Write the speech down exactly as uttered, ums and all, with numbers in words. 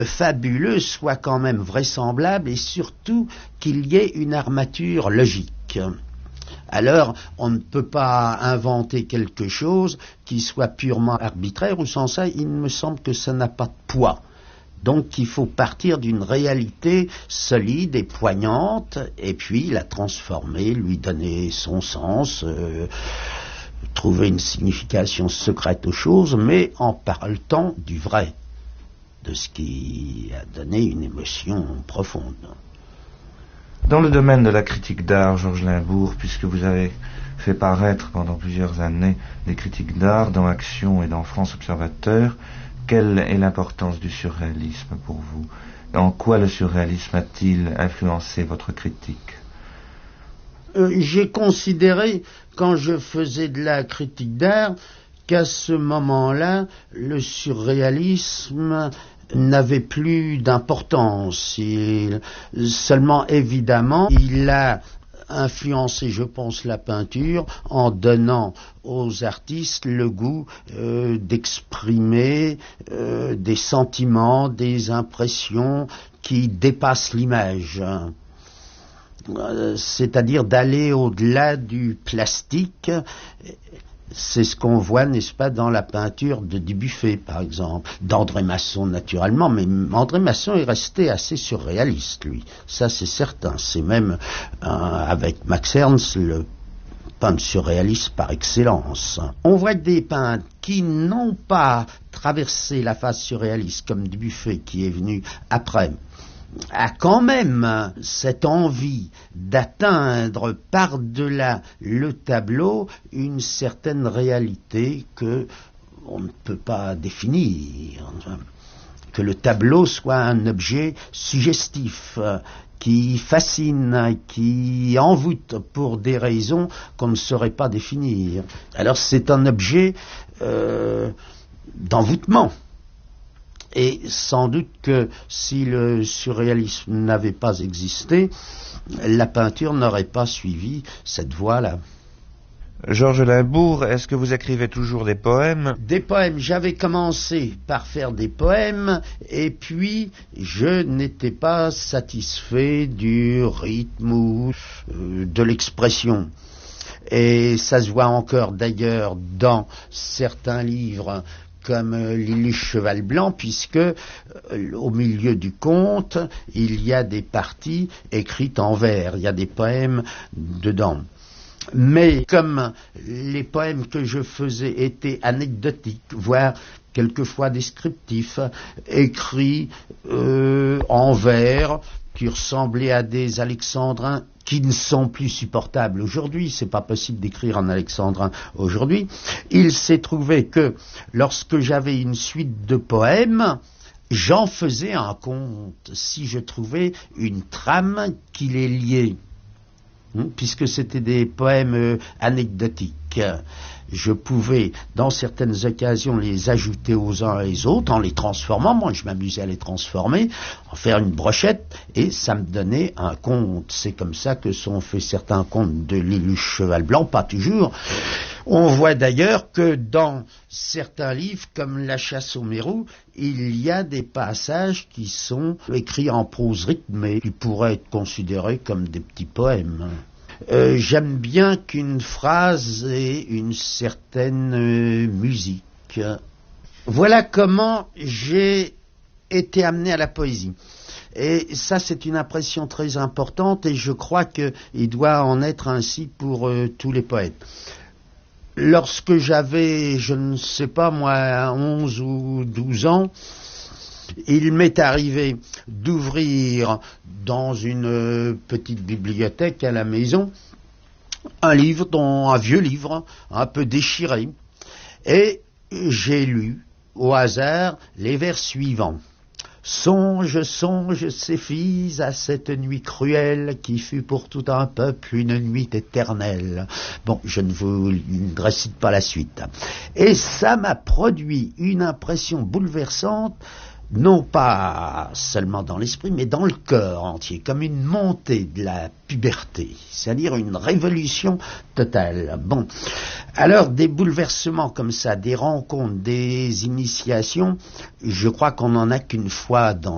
fabuleux soit quand même vraisemblable et surtout qu'il y ait une armature logique. Alors, on ne peut pas inventer quelque chose qui soit purement arbitraire, ou sans ça, il me semble que ça n'a pas de poids. Donc, il faut partir d'une réalité solide et poignante, et puis la transformer, lui donner son sens, euh, trouver une signification secrète aux choses, mais en parlant du vrai, de ce qui a donné une émotion profonde. Dans le domaine de la critique d'art, Georges Limbourg, puisque vous avez fait paraître pendant plusieurs années des critiques d'art dans Action et dans France Observateur, quelle est l'importance du surréalisme pour vous? En quoi le surréalisme a-t-il influencé votre critique? euh, J'ai considéré, quand je faisais de la critique d'art, qu'à ce moment-là, le surréalisme n'avait plus d'importance. Il, seulement, évidemment, il a influencé, je pense, la peinture en donnant aux artistes le goût euh, d'exprimer euh, des sentiments, des impressions qui dépassent l'image. Euh, c'est-à-dire d'aller au-delà du plastique. C'est ce qu'on voit, n'est-ce pas, dans la peinture de Dubuffet, par exemple, d'André Masson, naturellement, mais André Masson est resté assez surréaliste, lui. Ça, c'est certain. C'est même, euh, avec Max Ernst, le peintre surréaliste par excellence. On voit des peintres qui n'ont pas traversé la phase surréaliste, comme Dubuffet, qui est venu après, a quand même cette envie d'atteindre par-delà le tableau une certaine réalité que on ne peut pas définir, que le tableau soit un objet suggestif, qui fascine, qui envoûte pour des raisons qu'on ne saurait pas définir. Alors c'est un objet euh, d'envoûtement. Et sans doute que si le surréalisme n'avait pas existé, la peinture n'aurait pas suivi cette voie-là. Georges Limbourg, est-ce que vous écrivez toujours des poèmes? Des poèmes, j'avais commencé par faire des poèmes, et puis je n'étais pas satisfait du rythme ou euh, de l'expression. Et ça se voit encore d'ailleurs dans certains livres comme euh, Liliche Cheval Blanc, puisque euh, au milieu du conte, il y a des parties écrites en vers, il y a des poèmes dedans. Mais comme les poèmes que je faisais étaient anecdotiques, voire quelquefois descriptifs, écrits euh, en vers, qui ressemblaient à des alexandrins qui ne sont plus supportables aujourd'hui, c'est pas possible d'écrire en alexandrin aujourd'hui, il s'est trouvé que lorsque j'avais une suite de poèmes, j'en faisais un conte, si je trouvais une trame qui les liait, puisque c'était des poèmes euh, anecdotiques. Je pouvais, dans certaines occasions, les ajouter aux uns et les autres en les transformant. Moi, je m'amusais à les transformer, en faire une brochette, et ça me donnait un conte. C'est comme ça que sont faits certains contes de Liliche Cheval Blanc, pas toujours. On voit d'ailleurs que dans certains livres, comme La chasse au mérou, il y a des passages qui sont écrits en prose rythmée, qui pourraient être considérés comme des petits poèmes. Euh, j'aime bien qu'une phrase ait une certaine euh, musique. Voilà comment j'ai été amené à la poésie. Et ça, c'est une impression très importante, et je crois qu'il doit en être ainsi pour euh, tous les poètes. Lorsque j'avais, je ne sais pas moi, onze ou douze ans, il m'est arrivé d'ouvrir dans une euh, petite bibliothèque à la maison un livre, dont, un vieux livre, un peu déchiré, et j'ai lu au hasard les vers suivants. Songe, songe, ces filles, à cette nuit cruelle qui fut pour tout un peuple une nuit éternelle. Bon, je ne vous récite pas la suite. Et ça m'a produit une impression bouleversante, non pas seulement dans l'esprit, mais dans le cœur entier, comme une montée de la puberté, c'est-à-dire une révolution totale. Bon, alors des bouleversements comme ça, des rencontres, des initiations, je crois qu'on n'en a qu'une fois dans